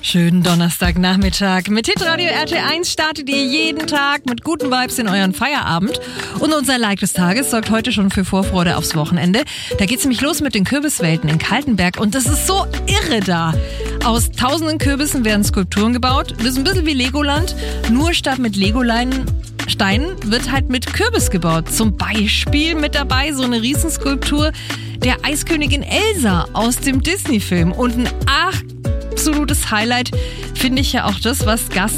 Schönen Donnerstagnachmittag. Mit Hitradio RT1 startet ihr jeden Tag mit guten Vibes in euren Feierabend. Und unser Like des Tages sorgt heute schon für Vorfreude aufs Wochenende. Da geht's nämlich los mit den Kürbiswelten in Kaltenberg. Und das ist so irre da. Aus tausenden Kürbissen werden Skulpturen gebaut. Das ist ein bisschen wie Legoland. Nur statt mit Steinen wird halt mit Kürbis gebaut. Zum Beispiel mit dabei so eine Riesenskulptur der Eiskönigin Elsa aus dem Disney-Film. Und ein absolutes Highlight finde ich ja auch das, was Gast